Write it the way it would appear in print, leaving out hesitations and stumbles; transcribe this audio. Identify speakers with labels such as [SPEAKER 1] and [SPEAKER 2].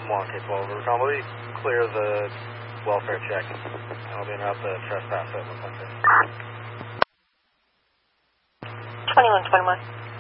[SPEAKER 1] 1, K12. Recon, will you clear the welfare check? I'll be out the trespass at the center.
[SPEAKER 2] 2121.